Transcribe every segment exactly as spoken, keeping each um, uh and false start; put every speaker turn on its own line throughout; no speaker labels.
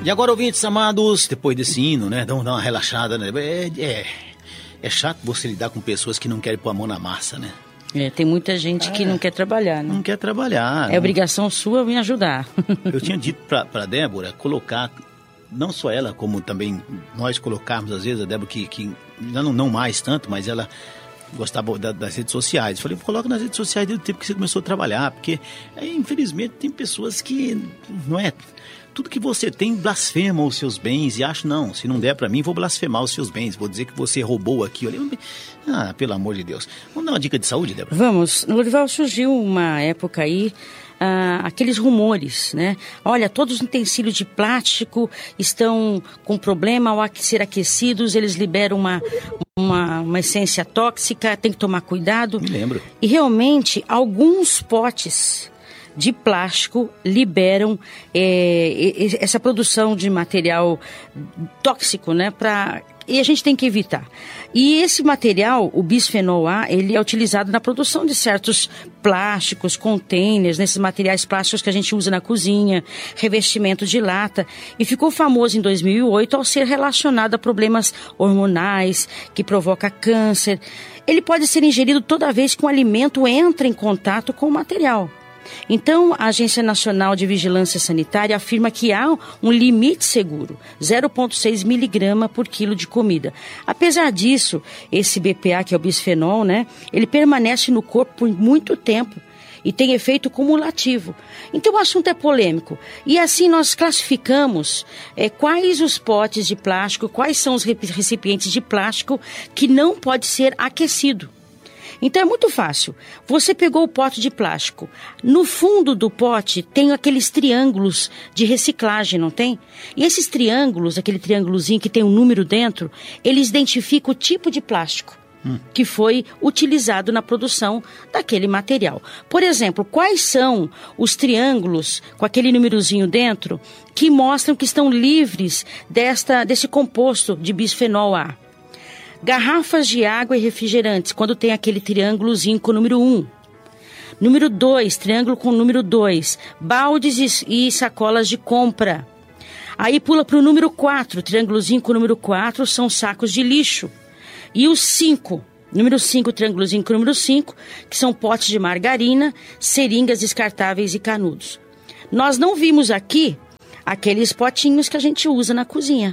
E agora, ouvintes amados, depois desse hino, né? Dá uma relaxada, né? É, é, é chato você lidar com pessoas que não querem pôr a mão na massa, né?
É, tem muita gente é, que não quer trabalhar, né?
Não quer trabalhar.
É não... obrigação sua me ajudar.
Eu tinha dito pra, pra Débora colocar, não só ela, como também nós colocarmos, às vezes, a Débora que, que não, não mais tanto, mas ela gostava da, das redes sociais. Eu falei, coloca nas redes sociais desde o tempo que você começou a trabalhar, porque, é, infelizmente, tem pessoas que, não é... Tudo que você tem blasfema os seus bens e acho, não, se não der pra mim, vou blasfemar os seus bens, vou dizer que você roubou aqui. Ah, pelo amor de Deus. Vamos dar uma dica de saúde, Débora?
Vamos. No Lorival surgiu uma época aí, ah, aqueles rumores, né? Olha, todos os utensílios de plástico estão com problema ao ser aquecidos, eles liberam uma, uma, uma essência tóxica, tem que tomar cuidado.
Me lembro.
E realmente, alguns potes de plástico liberam é, essa produção de material tóxico, né? Pra, e a gente tem que evitar. E esse material, o bisfenol A, ele é utilizado na produção de certos plásticos, containers, nesses materiais plásticos que a gente usa na cozinha, revestimento de lata. E ficou famoso em dois mil e oito ao ser relacionado a problemas hormonais, que provoca câncer. Ele pode ser ingerido toda vez que um alimento entra em contato com o material. Então, a Agência Nacional de Vigilância Sanitária afirma que há um limite seguro, zero vírgula seis miligrama por quilo de comida. Apesar disso, esse B P A, que é o bisfenol, né, ele permanece no corpo por muito tempo e tem efeito cumulativo. Então, o assunto é polêmico. E assim nós classificamos é, quais os potes de plástico, quais são os recipientes de plástico que não pode ser aquecido. Então é muito fácil. Você pegou o pote de plástico. No fundo do pote tem aqueles triângulos de reciclagem, não tem? E esses triângulos, aquele triângulozinho que tem um número dentro, eles identificam o tipo de plástico hum. que foi utilizado na produção daquele material. Por exemplo, quais são os triângulos com aquele númerozinho dentro que mostram que estão livres desta, desse composto de bisfenol A? Garrafas de água e refrigerantes, quando tem aquele triângulozinho com o número um. Número dois, triângulo com o número dois. Baldes e, e sacolas de compra. Aí pula para o número quatro, triângulozinho com o número quatro, são sacos de lixo. E o cinco, número cinco, triângulozinho com o número cinco, que são potes de margarina, seringas descartáveis e canudos. Nós não vimos aqui aqueles potinhos que a gente usa na cozinha.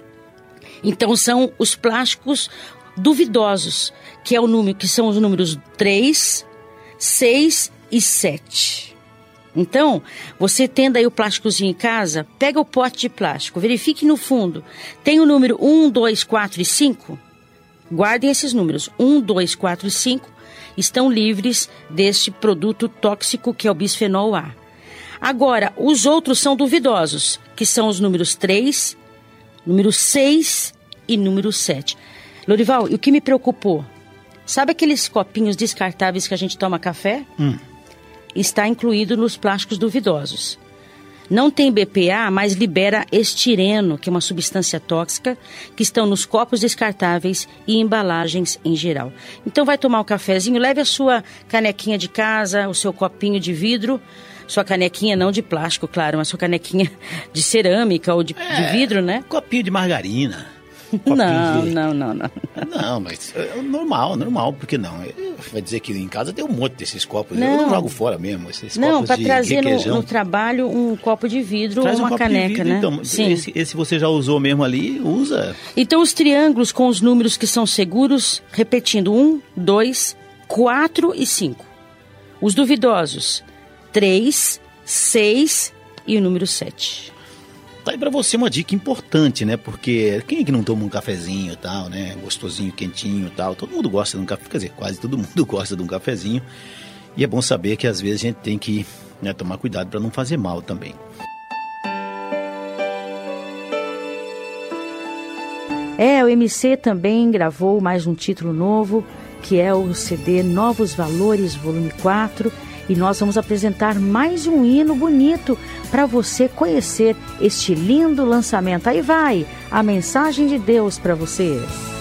Então são os plásticos duvidosos, que, é o número, que são os números três, seis e sete. Então, você tendo aí o plásticozinho em casa, pega o pote de plástico, verifique no fundo, tem o número um, dois, quatro e cinco? Guardem esses números, um, dois, quatro e cinco, estão livres deste produto tóxico que é o bisfenol A. Agora, os outros são duvidosos, que são os números três, número seis e número sete. Lorival, e o que me preocupou? Sabe aqueles copinhos descartáveis que a gente toma café?
Hum.
Está incluído nos plásticos duvidosos. Não tem B P A, mas libera estireno, que é uma substância tóxica, que estão nos copos descartáveis e embalagens em geral. Então vai tomar um cafezinho, leve a sua canequinha de casa, o seu copinho de vidro, sua canequinha não de plástico, claro, mas sua canequinha de cerâmica ou de, é, de vidro, né?
Copinho de margarina.
Não, de... não, não, não.
Não, mas é normal, normal, porque não? Vai dizer que em casa tem um monte desses copos,
não.
eu não jogo fora mesmo, esses
não,
copos
pra
de
trazer no,
requeijão.
no trabalho um copo de vidro ou uma
um
caneca,
vidro,
né?
Então,
sim.
Esse, esse você já usou mesmo ali, usa.
Então os triângulos com os números que são seguros, repetindo, um, dois, quatro e cinco. Os duvidosos, três, seis e o número sete.
Tá aí pra você uma dica importante, né? Porque quem é que não toma um cafezinho e tal, né? Gostosinho, quentinho e tal. Todo mundo gosta de um café, quer dizer, quase todo mundo gosta de um cafezinho. E é bom saber que às vezes a gente tem que, né, tomar cuidado para não fazer mal também.
É, o M C também gravou mais um título novo, que é o C D Novos Valores, volume quatro. E nós vamos apresentar mais um hino bonito para você conhecer este lindo lançamento. Aí vai a mensagem de Deus para você.